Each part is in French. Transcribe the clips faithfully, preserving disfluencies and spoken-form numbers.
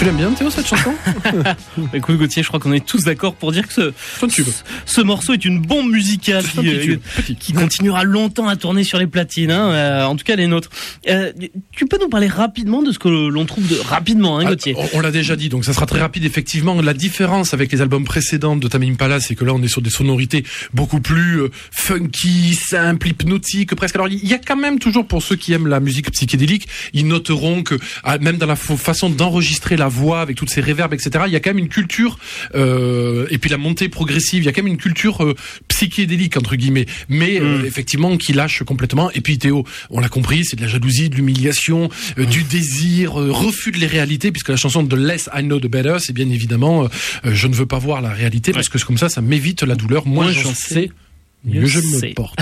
Tu l'aimes bien, Théo, cette chanson? Écoute, Gauthier, je crois qu'on est tous d'accord pour dire que ce, ce, ce morceau est une bombe musicale qui, euh, qui continuera longtemps à tourner sur les platines, hein, euh, en tout cas les nôtres. Euh, tu peux nous parler rapidement de ce que l'on trouve de rapidement, hein, Gauthier? Ah, on, on l'a déjà dit, donc ça sera très rapide. Effectivement, la différence avec les albums précédents de Tame Impala, c'est que là, on est sur des sonorités beaucoup plus euh, funky, simples, hypnotiques, presque. Alors, il y a quand même toujours, pour ceux qui aiment la musique psychédélique, ils noteront que ah, même dans la façon d'enregistrer la voix avec toutes ces réverbes, et cetera, il y a quand même une culture euh, et puis la montée progressive, il y a quand même une culture euh, psychédélique entre guillemets, mais euh, mmh. effectivement qui lâche complètement. Et puis Théo, on l'a compris, c'est de la jalousie, de l'humiliation, euh, mmh. du désir, euh, refus de les réalités, puisque la chanson de Less I Know the Better, c'est bien évidemment euh, je ne veux pas voir la réalité ouais. parce que comme ça, ça m'évite la douleur. Moi, Moi j'en sais. Mieux je me porte.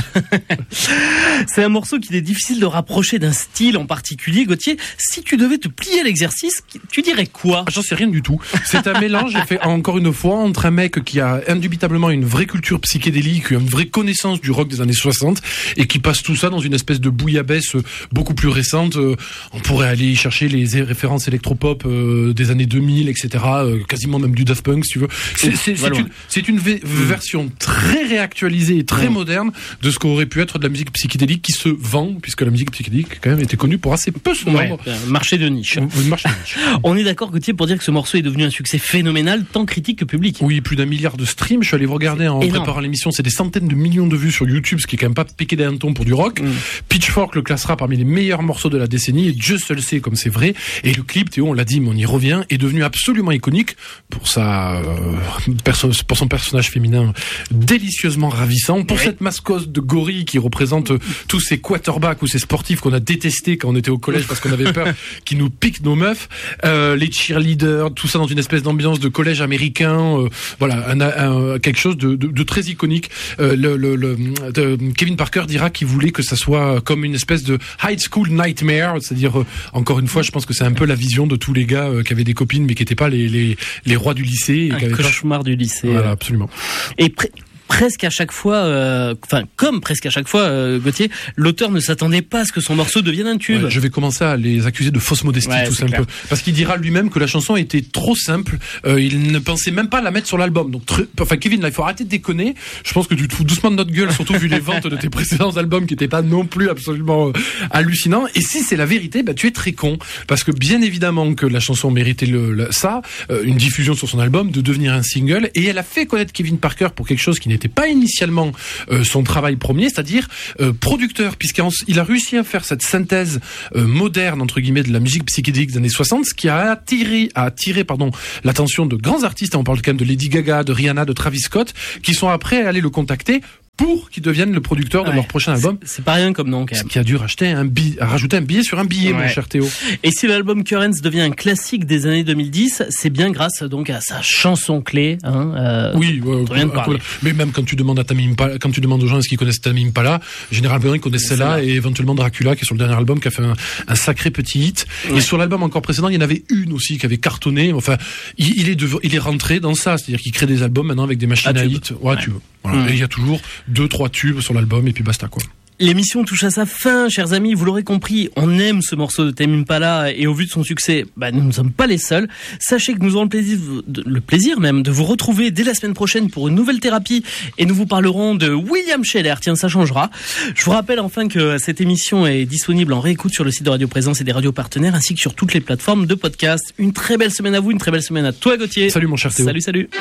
C'est un morceau qu'il est difficile de rapprocher d'un style en particulier. Gauthier, si tu devais te plier à l'exercice, tu dirais quoi? J'en sais rien du tout. C'est un mélange, j'ai fait encore une fois, entre un mec qui a indubitablement une vraie culture psychédélique, une vraie connaissance du rock des années soixante, et qui passe tout ça dans une espèce de bouillabaisse beaucoup plus récente. On pourrait aller chercher les références électropop des années deux mille, et cetera. Quasiment même du Daft Punk, si tu veux. C'est, c'est, c'est, une, c'est une v- version très réactualisée, très mmh. moderne de ce qu'aurait pu être de la musique psychédélique qui se vend, puisque la musique psychédélique quand même était connue pour assez peu son nombre. Ouais, marché de niche. Oui, marché de niche. On est d'accord, Gauthier, pour dire que ce morceau est devenu un succès phénoménal, tant critique que public. Oui, plus d'un milliard de streams. Je suis allé vous regarder en énorme. Préparant l'émission. C'est des centaines de millions de vues sur YouTube, ce qui est quand même pas piqué d'un ton pour du rock. Mmh. Pitchfork le classera parmi les meilleurs morceaux de la décennie, et Dieu seul sait comme c'est vrai. Et le clip, Théo, on l'a dit, mais on y revient, est devenu absolument iconique pour sa, euh, perso- pour son personnage féminin délicieusement ravissant, pour ouais. cette mascotte de gorille qui représente euh, tous ces quarterbacks ou ces sportifs qu'on a détestés quand on était au collège parce qu'on avait peur qu'ils nous piquent nos meufs, euh, les cheerleaders, tout ça dans une espèce d'ambiance de collège américain, euh, voilà, un, un, quelque chose de, de, de très iconique. Euh, le, le, le de, Kevin Parker dira qu'il voulait que ça soit comme une espèce de high school nightmare, c'est-à-dire euh, encore une fois, je pense que c'est un peu la vision de tous les gars euh, qui avaient des copines mais qui n'étaient pas les, les, les rois du lycée. Et un qui avaient cauchemar pas... du lycée. Voilà, absolument. Et pré- presque à chaque fois, enfin euh, comme presque à chaque fois, euh, Gauthier, l'auteur ne s'attendait pas à ce que son morceau devienne un tube. Ouais, je vais commencer à les accuser de fausse modestie, ouais, tout un peu, parce qu'il dira lui-même que la chanson était trop simple. Euh, il ne pensait même pas la mettre sur l'album. Donc, très, enfin, Kevin, là, il faut arrêter de déconner. Je pense que tu te fous doucement de notre gueule, surtout vu les ventes de tes précédents albums qui n'étaient pas non plus absolument euh, hallucinants. Et si c'est la vérité, bah tu es très con, parce que bien évidemment que la chanson méritait le, le ça, euh, une diffusion sur son album, de devenir un single, et elle a fait connaître Kevin Parker pour quelque chose qui n'était pas initialement euh, son travail premier, c'est-à-dire euh, producteur, puisqu'il a réussi à faire cette synthèse euh, moderne entre guillemets de la musique psychédélique des années soixante, ce qui a attiré, a attiré pardon, l'attention de grands artistes. On parle quand même de Lady Gaga, de Rihanna, de Travis Scott, qui sont après allés le contacter pour qu'ils deviennent le producteur de ouais, leur prochain album. C'est, c'est pas rien comme nom, quand même. Ce qui a dû racheter un billet, rajouter un billet sur un billet, ouais. mon cher Théo. Et si l'album Currents devient un classique des années deux mille dix, c'est bien grâce donc à sa chanson clé, hein. Euh, oui, euh, euh, mais même quand tu demandes à Tame Impala, quand tu demandes aux gens est-ce qu'ils connaissent Tame Impala, généralement ils connaissent c'est celle-là, et éventuellement Dracula qui est sur le dernier album qui a fait un, un sacré petit hit. Ouais. Et sur l'album encore précédent, il y en avait une aussi qui avait cartonné. Enfin, il, il est de, il est rentré dans ça, c'est-à-dire qu'il crée des albums maintenant avec des machines à, à hits. Ouais, ouais. Tu veux. Voilà. Mmh. Et il y a toujours deux, trois tubes sur l'album et puis basta quoi. L'émission touche à sa fin, chers amis, vous l'aurez compris, on aime ce morceau de Tame Impala et au vu de son succès, bah, nous ne sommes pas les seuls. Sachez que nous aurons le plaisir, le plaisir même de vous retrouver dès la semaine prochaine pour une nouvelle thérapie et nous vous parlerons de William Scheller. Tiens, ça changera. Je vous rappelle enfin que cette émission est disponible en réécoute sur le site de Radio Présence et des radios partenaires ainsi que sur toutes les plateformes de podcast. Une très belle semaine à vous, une très belle semaine à toi Gauthier. Salut mon cher Théo. Salut, salut.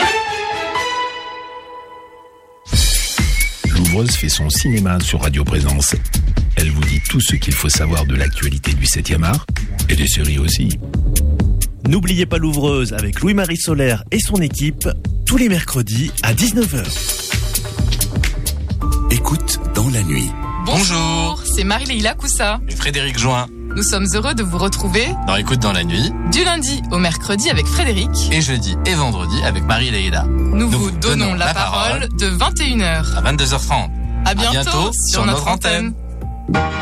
L'ouvreuse fait son cinéma sur Radio Présence. Elle vous dit tout ce qu'il faut savoir de l'actualité du septième art et des séries aussi. N'oubliez pas l'ouvreuse avec Louis-Marie Solaire et son équipe tous les mercredis à dix-neuf heures. Écoute dans la nuit. Bonjour, c'est Marie-Leila Coussa et Frédéric Join. Nous sommes heureux de vous retrouver dans Écoute dans la nuit, du lundi au mercredi avec Frédéric et jeudi et vendredi avec Marie-Leila. Nous, Nous vous donnons, donnons la, la parole de vingt et une heures à vingt-deux heures trente. À bientôt, à bientôt sur, sur notre, notre antenne. antenne.